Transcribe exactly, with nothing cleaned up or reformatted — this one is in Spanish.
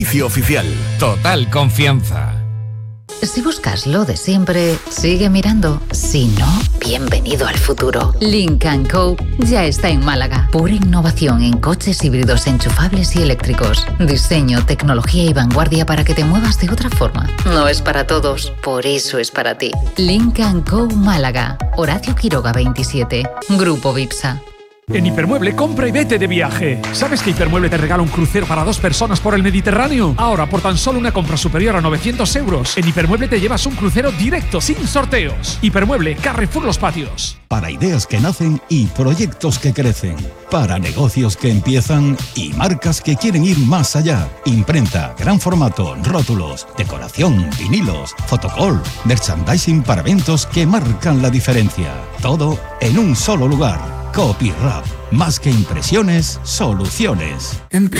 Oficial. Total confianza. Si buscas lo de siempre, sigue mirando. Si no, bienvenido al futuro. Lynk and Co ya está en Málaga. Pura innovación en coches híbridos enchufables y eléctricos. Diseño, tecnología y vanguardia para que te muevas de otra forma. No es para todos, por eso es para ti. Lynk and Co Málaga. Horacio Quiroga veintisiete. Grupo Vipsa. En Hipermueble, compra y vete de viaje. ¿Sabes que Hipermueble te regala un crucero para dos personas por el Mediterráneo? Ahora, por tan solo una compra superior a novecientos euros, en Hipermueble te llevas un crucero directo, sin sorteos. Hipermueble, Carrefour Los Patios. Para ideas que nacen y proyectos que crecen. Para negocios que empiezan y marcas que quieren ir más allá. Imprenta, gran formato, rótulos, decoración, vinilos, fotocall, merchandising para eventos que marcan la diferencia. Todo en un solo lugar. Copyrap. Más que impresiones, soluciones. Empieza